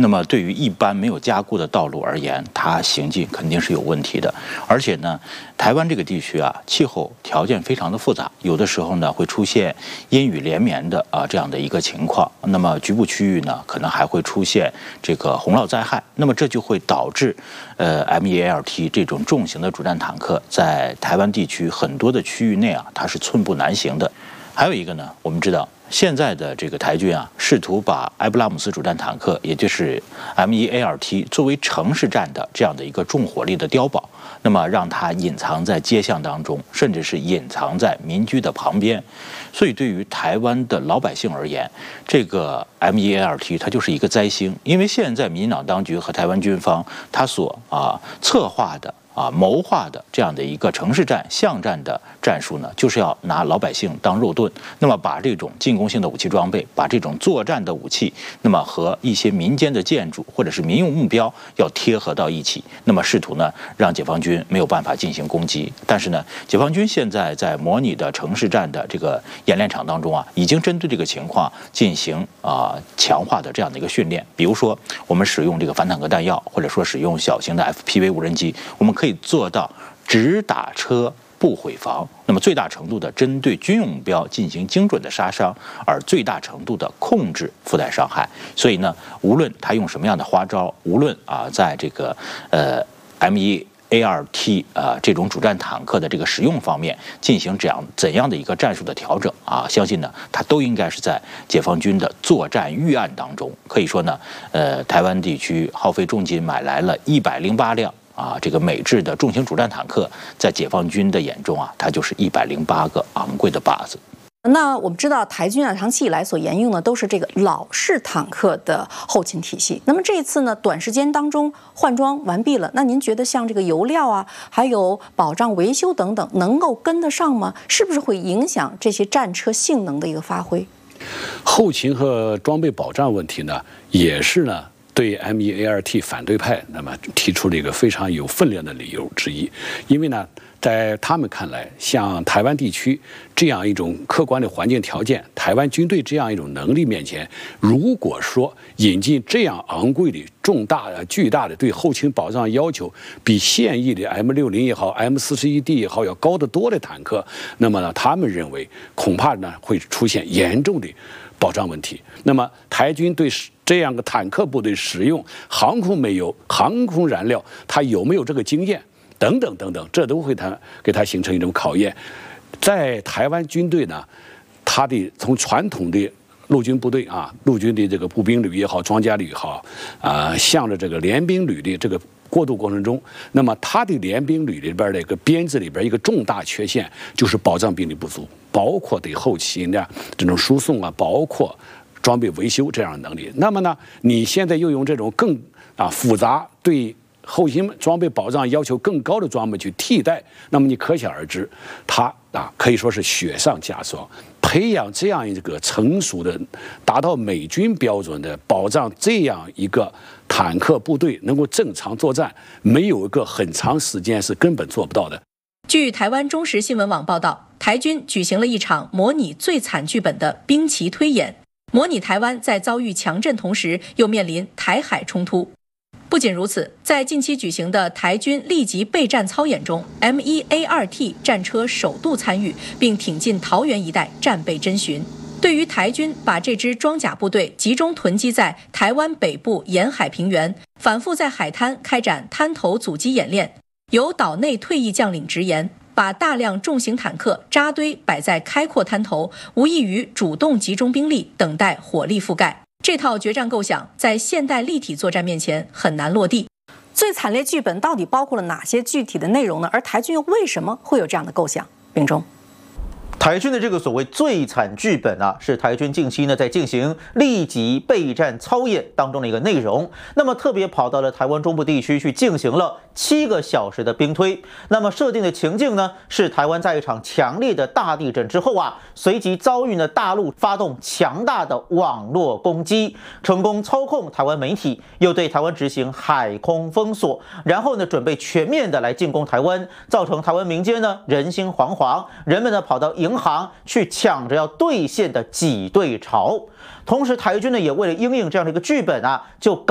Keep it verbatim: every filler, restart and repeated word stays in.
那么对于一般没有加固的道路而言，它行进肯定是有问题的。而且呢，台湾这个地区啊，气候条件非常的复杂，有的时候呢会出现阴雨连绵的啊这样的一个情况。那么局部区域呢，可能还会出现这个洪涝灾害。那么这就会导致，呃 M 一 A R T 这种重型的主战坦克在台湾地区很多的区域内啊，它是寸步难行的。还有一个呢，我们知道现在的这个台军啊，试图把埃布拉姆斯主战坦克，也就是 M 一 A R T 作为城市战的这样的一个重火力的碉堡，那么让它隐藏在街巷当中，甚至是隐藏在民居的旁边。所以对于台湾的老百姓而言，这个 M 一 A R T 它就是一个灾星，因为现在民进党当局和台湾军方他所啊策划的啊，谋划的这样的一个城市战、巷战的战术呢，就是要拿老百姓当肉盾，那么把这种进攻性的武器装备，把这种作战的武器，那么和一些民间的建筑或者是民用目标要贴合到一起，那么试图呢让解放军没有办法进行攻击。但是呢，解放军现在在模拟的城市战的这个演练场当中啊，已经针对这个情况进行啊、呃、强化的这样的一个训练，比如说我们使用这个反坦克弹药，或者说使用小型的 F P V 无人机，我们可以做到只打车不毁防，那么最大程度的针对军用目标进行精准的杀伤，而最大程度的控制附带伤害。所以呢，无论他用什么样的花招，无论啊在这个呃 M 一 A R T 啊、呃、这种主战坦克的这个使用方面进行这样怎样的一个战术的调整啊，相信呢它都应该是在解放军的作战预案当中。可以说呢，呃台湾地区耗费重金买来了一百零八辆。啊，这个美制的重型主战坦克，在解放军的眼中啊，它就是一百零八个昂贵的靶子。 那我们知道，台军啊，长期以来所沿用的都是这个老式坦克的后勤体系。那么这一次呢，短时间当中换装完毕了，那您觉得像这个油料啊，还有保障维修等等，能够跟得上吗？是不是会影响这些战车性能的一个发挥？ 后勤和装备保障问题呢，也是呢。对 M 一 A R T 反对派，那么提出了一个非常有分量的理由之一，因为呢，在他们看来，像台湾地区这样一种客观的环境条件，台湾军队这样一种能力面前，如果说引进这样昂贵的、重大的、巨大的对后勤保障要求比现役的 M 六零也好、M 四十一D 也好要高得多的坦克，那么呢，他们认为恐怕呢会出现严重的保障问题。那么台军对这样的坦克部队使用航空煤油、航空燃料，他有没有这个经验？等等等等，这都会他给他形成一种考验。在台湾军队呢，他的从传统的陆军部队啊，陆军的这个步兵旅也好，装甲旅也好，啊、呃，向着这个联兵旅的这个过渡过程中，那么他的联兵旅里边的一个编制里边一个重大缺陷就是保障兵力不足，包括对后勤的这种输送啊，包括装备维修这样的能力。那么呢，你现在又用这种更啊复杂对后勤装备保障要求更高的装备去替代，那么你可想而知，它啊可以说是雪上加霜。培养这样一个成熟的、达到美军标准的保障这样一个坦克部队能够正常作战，没有一个很长时间是根本做不到的。 据台湾中时新闻网报道，台军举行了一场模拟最惨剧本的兵棋推演，模拟台湾在遭遇强震同时又面临台海冲突。不仅如此，在近期举行的台军立即备战操演中 ，M 一 A 二 T 战车首度参与，并挺进桃园一带战备侦巡。对于台军把这支装甲部队集中囤积在台湾北部沿海平原，反复在海滩开展滩头阻击演练，由岛内退役将领直言，把大量重型坦克扎堆摆在开阔滩头，无异于主动集中兵力，等待火力覆盖。这套决战构想在现代立体作战面前很难落地。 最惨烈剧本到底包括了哪些具体的内容呢？而台军又为什么会有这样的构想？秉忠。 台军的这个所谓最惨剧本啊，是台军近期呢在进行立即备战操演当中的一个内容。那么特别跑到了台湾中部地区去进行了七个小时的兵推。那么设定的情境呢，是台湾在一场强烈的大地震之后啊，随即遭遇了大陆发动强大的网络攻击，成功操控台湾媒体，又对台湾执行海空封锁，然后呢准备全面的来进攻台湾，造成台湾民间呢人心惶惶，人们呢跑到营银行去抢着要兑现的挤兑潮。同时，台军呢也为了因应这样的一个剧本啊，就